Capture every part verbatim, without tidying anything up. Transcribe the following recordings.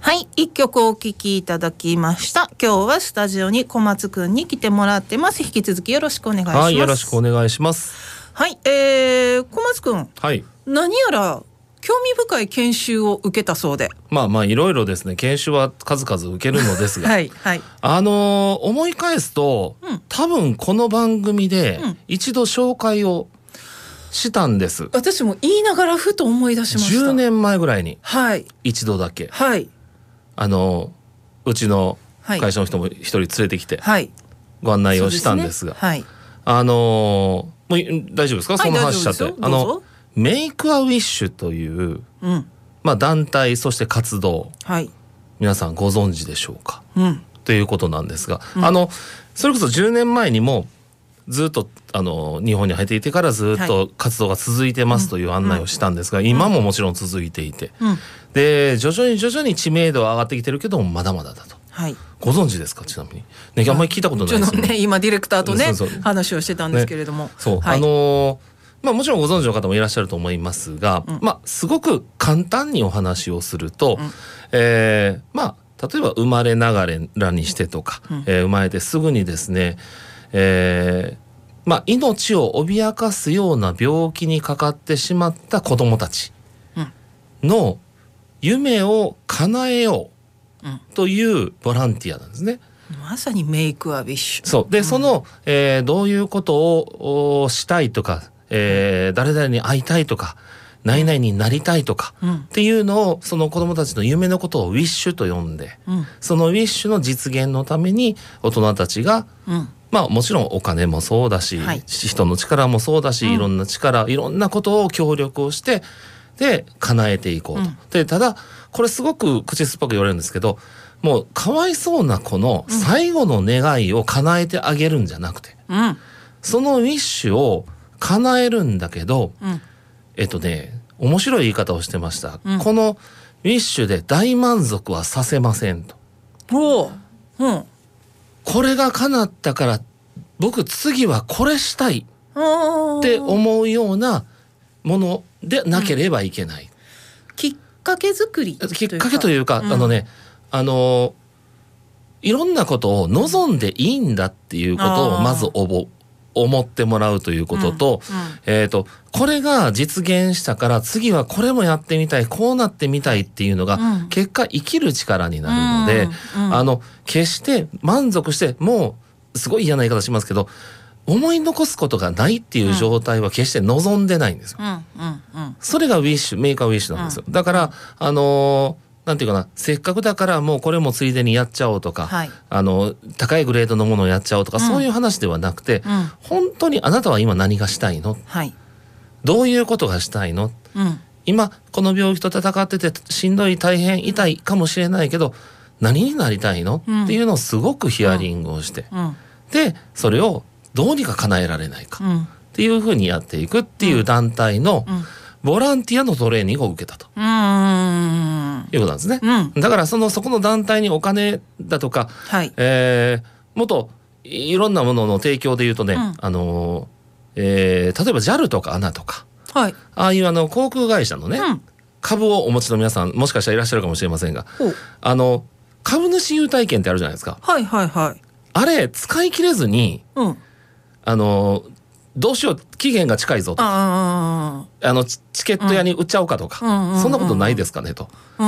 はい、一曲お聴きいただきました。今日はスタジオに小松くんに来てもらってます。引き続きよろしくお願いします。 はい、よろしくお願いします。 はい、えー、小松くん、 はい、 何やら興味深い研修を受けたそうで。 まあまあいろいろですね、研修は数々受けるのですがはい、はい、 あのー、思い返すと、うん、多分この番組で一度紹介をしたんです、うん、 私も言いながらふと思い出しました。 じゅうねんまえぐらいに一度だけ、 はい、 あのうちの会社の人も一人連れてきてご案内をしたんですが、はい、あのー、もう大丈夫ですか、はい、その話しちゃって。あのメイクアウィッシュという、うん、まあ、団体、そして活動、はい、皆さんご存知でしょうか、うん、ということなんですが、うん、あのそれこそじゅうねんまえにもずっとあの日本に入っていてからずっと活動が続いてますという案内をしたんですが、はい、今ももちろん続いていて、うん、で徐々に徐々に知名度は上がってきてるけどもまだまだだと、はい、ご存知ですか、ちなみに、ね、あんまり聞いたことないですよね。 ね、今ディレクターとね、そうそう話をしてたんですけれども、ね、 そう、はい、あのーまあ、もちろんご存知の方もいらっしゃると思いますが、うん、まあ、すごく簡単にお話をすると、うん、えー、まあ、例えば生まれながらにしてとか、うん、えー、生まれてすぐにですね、えーまあ、命を脅かすような病気にかかってしまった子どもたちの夢を叶えようというボランティアなんですね。 まさにメイクアウィッシュ。 そうで、うん、その、えー、どういうことをしたいとか、えー、誰々に会いたいとか何々になりたいとか、うん、っていうのをその子どもたちの夢のことをウィッシュと呼んで、うん、そのウィッシュの実現のために大人たちが、うん、まあもちろんお金もそうだし、はい、人の力もそうだし、うん、いろんな力いろんなことを協力をしてで叶えていこうと、うん、でただこれすごく口酸っぱく言われるんですけど、もうかわいそうな子の最後の願いを叶えてあげるんじゃなくて、うん、そのウィッシュを叶えるんだけど、うん、えっとね面白い言い方をしてました、うん、このウィッシュで大満足はさせませんと。お、うん、これが叶ったから僕次はこれしたいって思うようなものでなければいけない、うん、 きっかけ作りきっかけというか、うん、あのねあのいろんなことを望んでいいんだっていうことをまず覚思ってもらうということと、うんうん、えーと、これが実現したから次はこれもやってみたい、こうなってみたいっていうのが、うん、結果生きる力になるので、うんうん、あの決して満足してもうすごい嫌な言い方しますけど思い残すことがないっていう状態は決して望んでないんですよ、うんうんうん、それがウィッシュ、メーカーウィッシュなんですよ、うん、だからあのーなんていうかな、せっかくだからもうこれもついでにやっちゃおうとか、はい、あの高いグレードのものをやっちゃおうとか、うん、そういう話ではなくて、うん、本当にあなたは今何がしたいの、はい、どういうことがしたいの、うん、今この病気と戦っててしんどい、大変痛いかもしれないけど何になりたいの、うん、っていうのをすごくヒアリングをして、うん、でそれをどうにか叶えられないか、うん、っていうふうにやっていくっていう団体の、うんうん、ボランティアのトレーニングを受けたと、うーんいうことなんですね、うん、だからそのそこの団体にお金だとか、はい、えー、もっといろんなものの提供でいうとね、うん、あのえー、例えば ジャル とか エーエヌエー とか、はい、ああいうあの航空会社のね、うん、株をお持ちの皆さんもしかしたらいらっしゃるかもしれませんが、あの株主優待券ってあるじゃないですか、 はいはいはい、 あれ使い切れずに、うん、あのどうしよう期限が近いぞとか、ああのチケット屋に売っちゃおうかとか、うん、そんなことないですかねと、うん、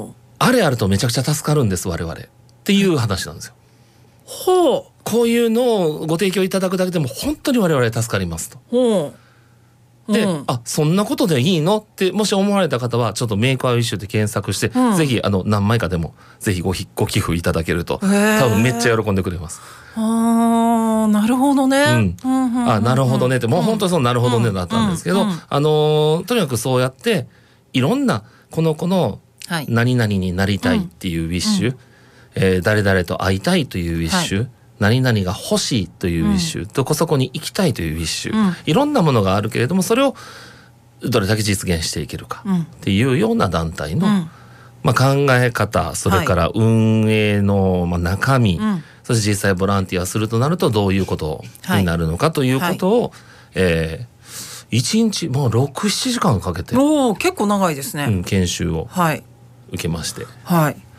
あれあるとめちゃくちゃ助かるんです我々っていう話なんですよ。ほう、こういうのをご提供いただくだけでも本当に我々助かりますと。ほうで、うん、あそんなことでいいのってもし思われた方はちょっとメイクアウィッシュで検索して、うん、ぜひあの何枚かでもぜひ ご, ご寄付いただけると多分めっちゃ喜んでくれます。 あ、なるほどね、うん、 あなるほどねってもう本当にそのなるほどねだったんですけど、うんうん、あのー、とにかくそうやっていろんなこの子の何々になりたいっていうウィッシュ、うんえー、誰々と会いたいというウィッシュ、はい、何々が欲しいというウィッシュ、うん、どこそこに行きたいというウィッシュ、うん、いろんなものがあるけれどもそれをどれだけ実現していけるかっていうような団体の、うんまあ、考え方、それから運営の、まあ、中身、はい、そして実際ボランティアするとなるとどういうことになるのかということを、はいえー、いちにちもうろく、しちじかんかけてお結構長いですね、 うん、研修を受けまして、 はいはい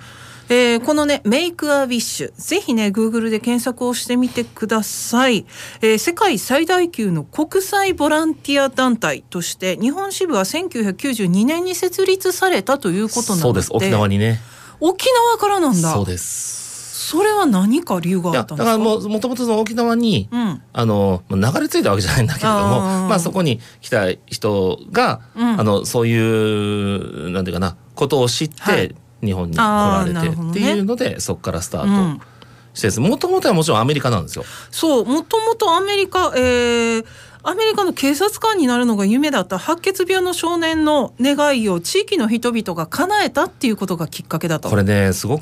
えー、このねメイクアウィッシュ、ぜひね Google で検索をしてみてください。えー、世界最大級の国際ボランティア団体として日本支部はせんきゅうひゃくきゅうじゅうにねんに設立されたということなので。 そうです、沖縄にね。 沖縄からなんだ。 そうです。 それは何か理由があったんですか？ いやだからもうもともとその沖縄に、うん、あの流れ着いたわけじゃないんだけれども、あまあそこに来た人が、うん、あのそういうなんていうかなことを知って、はい、日本に来られてっていうので、ね、そこからスタートしてです。もともとはもちろんアメリカなんですよ。 そう、もともとアメリカ、えーアメリカの警察官になるのが夢だった白血病の少年の願いを地域の人々が叶えたっていうことがきっかけだと。 これねすごく